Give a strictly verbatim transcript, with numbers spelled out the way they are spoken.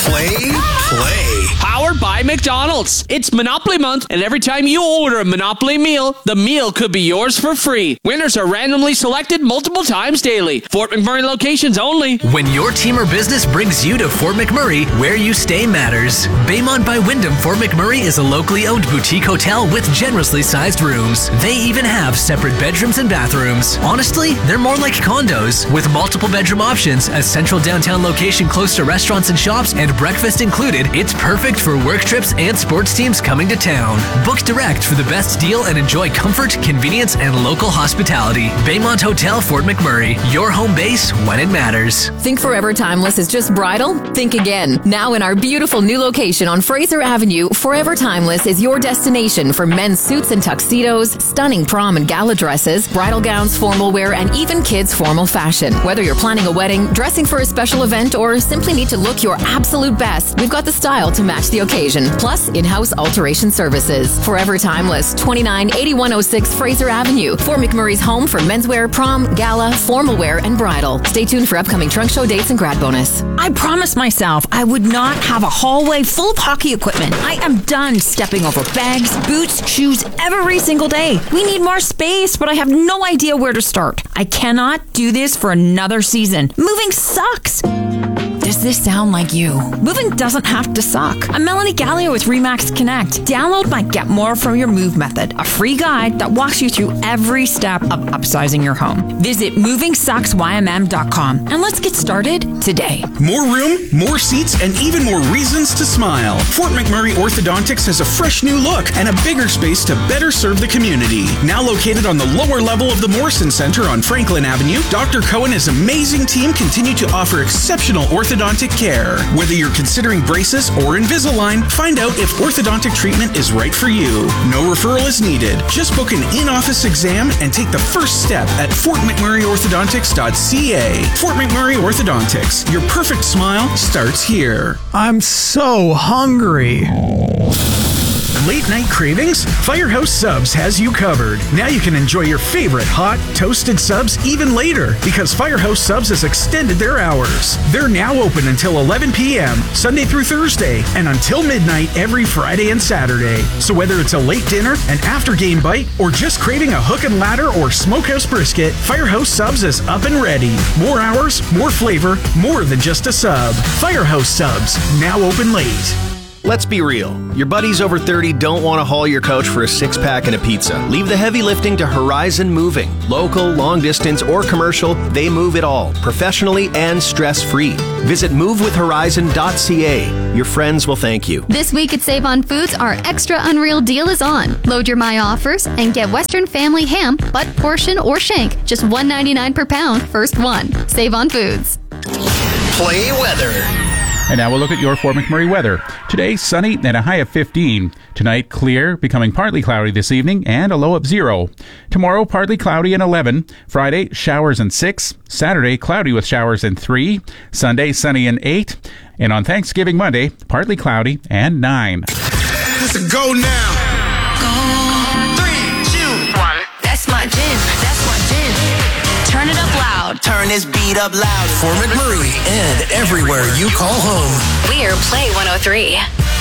Play, play. Powered by McDonald's. It's Monopoly Month, and every time you order a Monopoly meal, the meal could be yours for free. Winners are randomly selected multiple times daily. Fort McMurray locations only. When your team or business brings you to Fort McMurray, where you stay matters. Baymont by Wyndham Fort McMurray is a locally owned boutique hotel with generously sized rooms. They even have separate bedrooms and bathrooms. Honestly, they're more like condos, with multiple bedroom options, a central downtown location close to restaurants and shops, and breakfast included. It's perfect for work trips and sports teams coming to town. Book direct for the best deal and enjoy comfort, convenience, and local hospitality. Baymont Hotel Fort McMurray, your home base when it matters. Think Forever Timeless is just bridal? Think again. Now in our beautiful new location on Fraser Avenue, Forever Timeless is your destination for men's suits and tuxedos, stunning prom and gala dresses, bridal gowns, formal wear, and even kids' formal fashion. Whether you're planning a wedding, dressing for a special event, or simply need to look your absolute best, we've got the style to match the occasion, plus in-house alteration services. Forever Timeless, twenty-nine eighty-one oh six Fraser Avenue, Fort McMurray's home for menswear, prom, gala, formal wear, and bridal. Stay tuned for upcoming trunk show dates and grad bonus. I promised myself I would not have a hallway full of hockey equipment. I am done stepping over bags, boots, shoes every single day. We need more space, but I have no idea where to start. I cannot do this for another season. Moving sucks. Does this sound like you? Moving doesn't have to suck. I'm Melanie Gallio with Remax Connect. Download my Get More From Your Move method, a free guide that walks you through every step of upsizing your home. Visit moving sucks y m m dot com and let's get started today. More room, more seats, and even more reasons to smile. Fort McMurray Orthodontics has a fresh new look and a bigger space to better serve the community. Now located on the lower level of the Morrison Center on Franklin Avenue, Doctor Cohen and his amazing team continue to offer exceptional orthodontic care. Whether you're considering braces or Invisalign, find out if orthodontic treatment is right for you. No referral is needed. Just book an in-office exam and take the first step at fort mcmurray orthodontics dot c a. Fort McMurray Orthodontics. Your perfect smile starts here. I'm so hungry. Late night cravings? Firehouse Subs has you covered. Now you can enjoy your favorite hot, toasted subs even later because Firehouse Subs has extended their hours. They're now open until eleven p.m. Sunday through Thursday and until midnight every Friday and Saturday. So whether it's a late dinner, an after-game bite, or just craving a hook and ladder or smokehouse brisket, Firehouse Subs is up and ready. More hours, more flavor, more than just a sub. Firehouse Subs, now open late. Let's be real. Your buddies over thirty don't want to haul your couch for a six-pack and a pizza. Leave the heavy lifting to Horizon Moving. Local, long distance, or commercial, they move it all, professionally and stress-free. Visit move with horizon dot c a. Your friends will thank you. This week at Save on Foods, our extra unreal deal is on. Load your My Offers and get Western Family Ham, butt portion or shank, just one ninety-nine per pound, first one. Save on Foods. Play weather. And now we'll look at your Fort McMurray weather. Today, sunny and a high of fifteen. Tonight, clear, becoming partly cloudy this evening, and a low of zero. Tomorrow, partly cloudy and eleven. Friday, showers and six. Saturday, cloudy with showers and three. Sunday, sunny and eight. And on Thanksgiving Monday, partly cloudy and nine. Let's go now. Go. Three, two, one. That's my gin. That's my gin. Turn it up loud. Turn this beat up loud. For McMurray and everywhere you call home. We're Play one oh three.